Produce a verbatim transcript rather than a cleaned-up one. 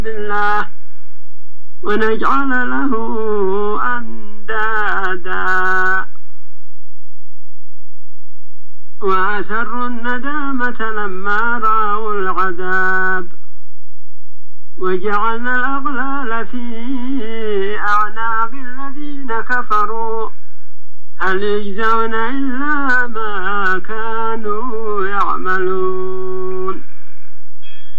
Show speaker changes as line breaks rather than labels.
بالله ونجعل له أندادا وأسروا الندامة لما رأوا العذاب وجعلنا الأغلال في أعناق الذين كفروا هل يجزون إلا ما كانوا يعملون.